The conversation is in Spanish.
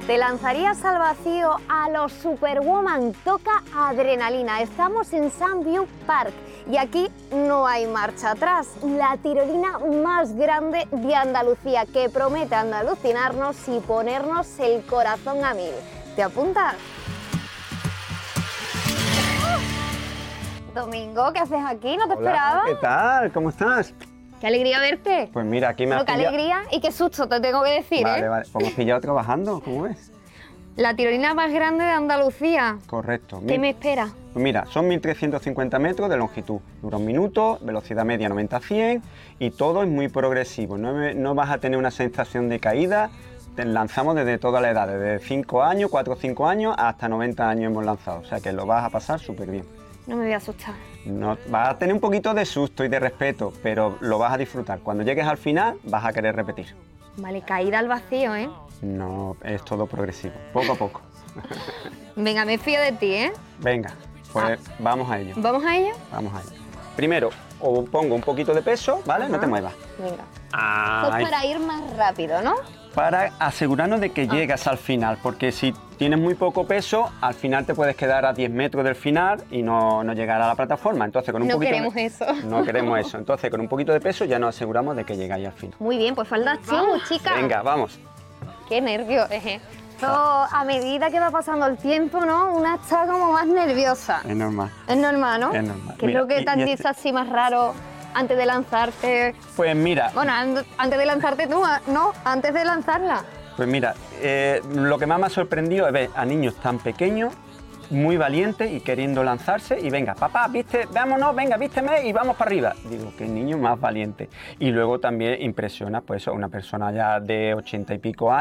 ¿Te lanzarías al vacío a los Superwoman? Toca adrenalina. Estamos en Sunview Park y aquí no hay marcha atrás. La tirolina más grande de Andalucía que promete andalucinarnos y ponernos el corazón a mil. ¿Te apuntas? Domingo, ¿qué haces aquí? ¿No te esperaba? ¿Qué tal? ¿Cómo estás? ¡Qué alegría verte! Pues mira, aquí me has Qué pillado... alegría y qué susto, te tengo que decir, Vale, ¿eh? vale. Pues me has pillado trabajando, ¿cómo ves? La tirolina más grande de Andalucía. Correcto. ¿Qué me espera? Pues mira, son 1.350 metros de longitud, dura 1 minuto, velocidad media 90-100 y todo es muy progresivo. No vas a tener una sensación de caída. Te lanzamos desde toda la edad, desde 5 años, 4 o 5 años hasta 90 años hemos lanzado. O sea que lo vas a pasar súper bien. No me voy a asustar. No, vas a tener un poquito de susto y de respeto, pero lo vas a disfrutar. Cuando llegues al final vas a querer repetir. Vale, caída al vacío, ¿eh? No, es todo progresivo, poco a poco. Venga, me fío de ti, ¿eh? Venga, pues vamos a ello. ¿Vamos a ello? Vamos a ello. Primero, os pongo un poquito de peso, ¿vale? No te muevas. Venga. Ah, Esto es para ir más rápido, ¿no? para asegurarnos de que llegas al final, porque si tienes muy poco peso, al final te puedes quedar a 10 metros del final y no llegar a la plataforma. Entonces, con un No poquito queremos eso. No queremos eso. Entonces, con un poquito de peso ya nos aseguramos de que llegáis al final. Muy bien, pues falda chica. Venga, vamos. Qué nervios. Esto, a medida que va pasando el tiempo, ¿no? Una está como más nerviosa. Es normal. Es normal, ¿no? Es normal. ¿Qué es Mira, lo que te han y dicho así más raro antes de lanzarte? Pues mira, Bueno, antes de lanzarte tú, ¿no? Antes de lanzarla. Pues mira, lo que más me ha sorprendido es ver a niños tan pequeños, muy valientes y queriendo lanzarse y venga, papá, viste, vámonos, venga, vísteme y vamos para arriba. Digo, qué niño más valiente. Y luego también impresiona, pues eso, una persona ya de 80 y pico años.